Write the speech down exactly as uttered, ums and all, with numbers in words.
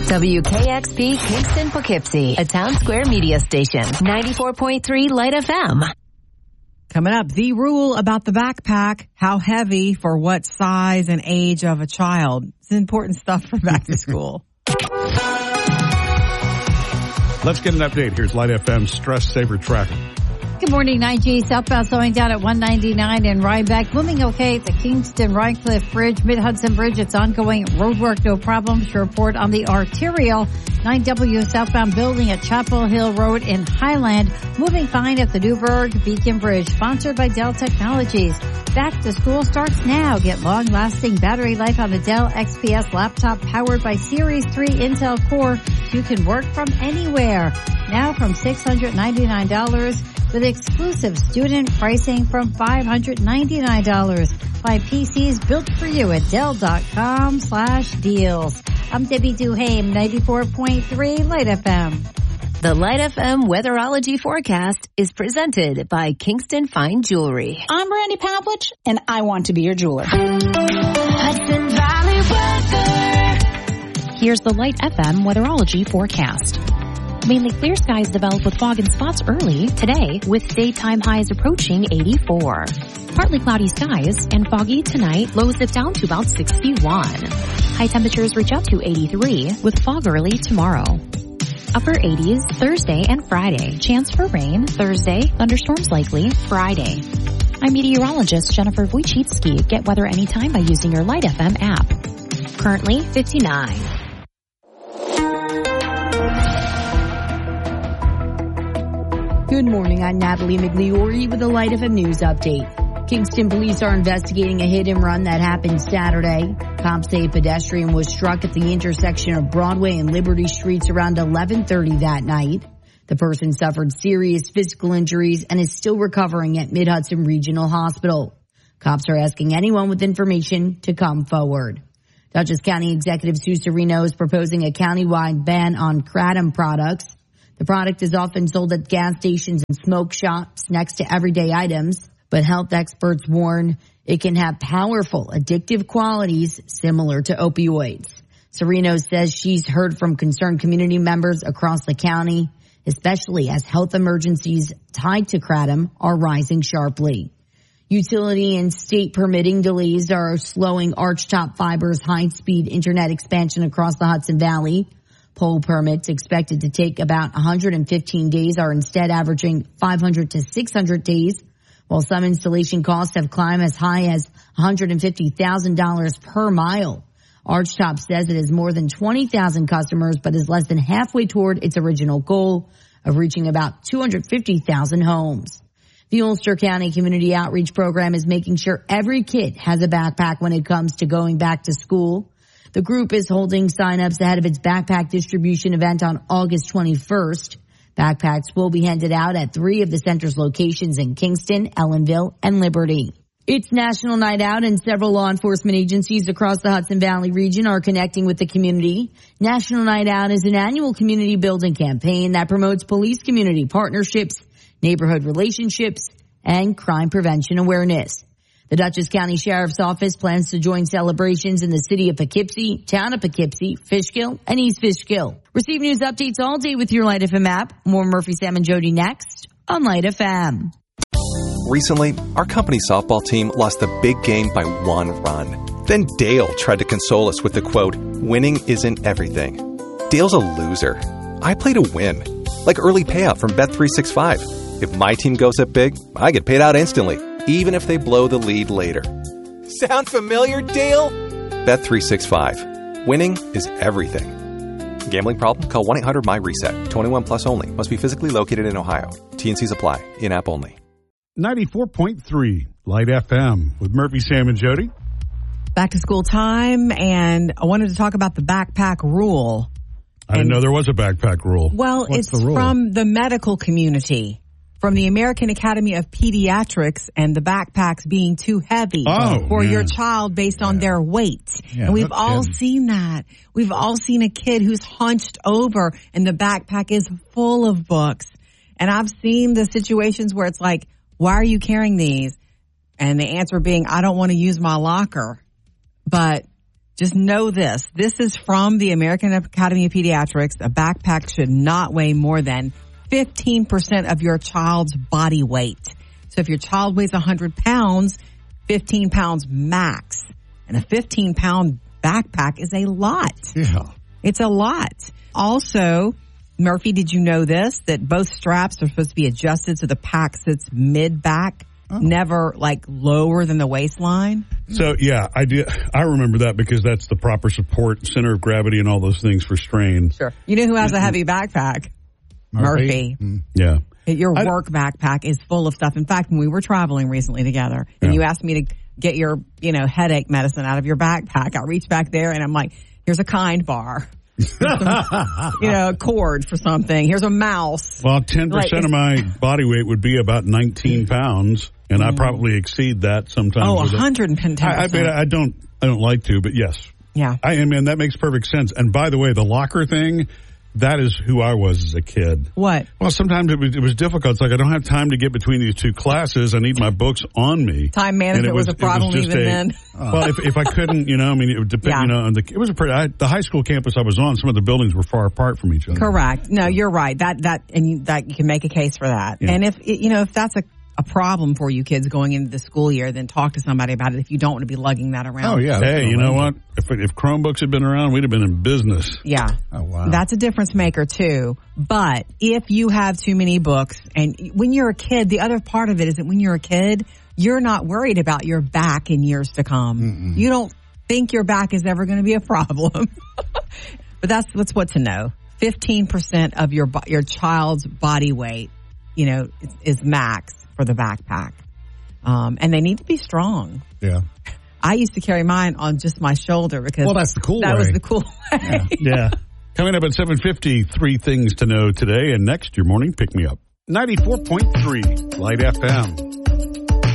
W K X P Kingston Poughkeepsie, a Town Square media station. ninety-four point three Light F M. Coming up, the rule about the backpack, how heavy for what size and age of a child. It's important stuff for back to school. Let's get an update. Here's Light F M's Stress Saver traffic. Good morning, nine G southbound slowing down at one ninety-nine in Rhinebeck. Moving okay at the Kingston Rhinecliff Bridge, Mid-Hudson Bridge. It's ongoing road work, no problems to report on the arterial. nine W southbound building at Chapel Hill Road in Highland. Moving fine at the Newburgh Beacon Bridge, sponsored by Dell Technologies. Back to school starts now. Get long-lasting battery life on a Dell X P S laptop powered by Series three Intel Core. You can work from anywhere. Now from six hundred ninety-nine dollars. With exclusive student pricing from five hundred ninety-nine dollars. Buy P Cs built for you at Dell.com slash deals. I'm Debbie Duhame, ninety-four point three Light F M. The Light F M weatherology forecast is presented by Kingston Fine Jewelry. I'm Randy Pavlich, and I want to be your jeweler. Hudson Valley weather. Here's the Light F M weatherology forecast. Mainly clear skies develop with fog in spots early today, with daytime highs approaching eighty-four. Partly cloudy skies and foggy tonight, lows dip down to about sixty-one. High temperatures reach up to eighty-three, with fog early tomorrow. Upper eighties Thursday and Friday. Chance for rain Thursday, thunderstorms likely Friday. I'm meteorologist Jennifer Wojcicki. Get weather anytime by using your Light F M app. Currently fifty-nine. Good morning, I'm Natalie Migliori with a Light F M News update. Kingston police are investigating a hit and run that happened Saturday. Cops say a pedestrian was struck at the intersection of Broadway and Liberty Streets around eleven thirty that night. The person suffered serious physical injuries and is still recovering at Mid-Hudson Regional Hospital. Cops are asking anyone with information to come forward. Dutchess County Executive Sue Serino is proposing a countywide ban on kratom products. The product is often sold at gas stations and smoke shops next to everyday items, but health experts warn it can have powerful addictive qualities similar to opioids. Serino says she's heard from concerned community members across the county, especially as health emergencies tied to kratom are rising sharply. Utility and state permitting delays are slowing Archtop Fiber's high-speed internet expansion across the Hudson Valley. Pole permits expected to take about one hundred fifteen days are instead averaging five hundred to six hundred days, while some installation costs have climbed as high as one hundred fifty thousand dollars per mile. Archtop says it has more than twenty thousand customers, but is less than halfway toward its original goal of reaching about two hundred fifty thousand homes. The Ulster County Community Outreach Program is making sure every kid has a backpack when it comes to going back to school. The group is holding sign-ups ahead of its backpack distribution event on August twenty-first. Backpacks will be handed out at three of the center's locations in Kingston, Ellenville, and Liberty. It's National Night Out, and several law enforcement agencies across the Hudson Valley region are connecting with the community. National Night Out is an annual community building campaign that promotes police community partnerships, neighborhood relationships, and crime prevention awareness. The Dutchess County Sheriff's Office plans to join celebrations in the city of Poughkeepsie, town of Poughkeepsie, Fishkill, and East Fishkill. Receive news updates all day with your Light F M app. More Murphy, Sam, and Jody next on Light F M. Recently, our company softball team lost a big game by one run. Then Dale tried to console us with the quote, "Winning isn't everything." Dale's a loser. I play to win. Like early payout from Bet three sixty-five. If my team goes up big, I get paid out instantly, even if they blow the lead later. Sound familiar, Dale? Bet three sixty-five. Winning is everything. Gambling problem? Call one eight hundred M Y reset. twenty-one plus only. Must be physically located in Ohio. T and Cs apply. In-app only. ninety-four point three Light F M with Murphy, Sam, and Jody. Back to school time, and I wanted to talk about the backpack rule. I didn't know there was a backpack rule. Well, What's it's the rule? from the medical community, from the American Academy of Pediatrics, and the backpacks being too heavy oh, for yeah. your child based on yeah. their weight. Yeah, and we've no all kidding. seen that. We've all seen a kid who's hunched over and the backpack is full of books. And I've seen the situations where it's like, why are you carrying these? And the answer being, I don't want to use my locker. But Just know this. This is from the American Academy of Pediatrics. A backpack should not weigh more than fifteen percent of your child's body weight. So if your child weighs one hundred pounds, fifteen pounds max. And a fifteen pound backpack is a lot. Yeah. It's a lot. Also, Murphy, did you know this? That both straps are supposed to be adjusted so the pack sits mid-back, oh. never like lower than the waistline. So, yeah, I do. I remember that because that's the proper support, center of gravity, and all those things for strain. Sure. You know who has a heavy backpack? Murphy. Murphy. Mm. Yeah. Your work backpack is full of stuff. In fact, when we were traveling recently together, and yeah. you asked me to get your, you know, headache medicine out of your backpack, I reached back there and I'm like, here's a Kind bar. Some, you know, a cord for something. Here's a mouse. Well, ten percent like, of my body weight would be about nineteen pounds, and mm. I probably exceed that sometimes. Oh, one hundred ten percent. I, I, mean, I don't, I don't like to, but yes. Yeah. I am, and that makes perfect sense. And by the way, the locker thing, that is who I was as a kid. What? Well, sometimes it was, it was difficult. It's like I don't have time to get between these two classes. I need my books on me. Time management was, was a problem even a, then. Well, if, if I couldn't, you know, I mean, it would depend. Yeah. You know, on the it was a pretty. I, the high school campus I was on, some of the buildings were far apart from each other. Correct. No, you're right. That that and you, that you can make a case for that. Yeah. And if you know if that's a a problem for you kids going into the school year, then talk to somebody about it if you don't want to be lugging that around. Oh, yeah. Hey, you know what? If, if Chromebooks had been around, we'd have been in business. Yeah. Oh, wow. That's a difference maker, too. But if you have too many books, and when you're a kid, the other part of it is that when you're a kid, you're not worried about your back in years to come. Mm-mm. You don't think your back is ever going to be a problem. But that's, that's what to know. fifteen percent of your your child's body weight, you know, is, is max for the backpack. Um, and they need to be strong. Yeah. I used to carry mine on just my shoulder because well, that's the cool that way. was the cool way. Yeah. yeah. Coming up at seven fifty, three things to know today, and next, your morning pick-me-up. ninety-four point three Light F M.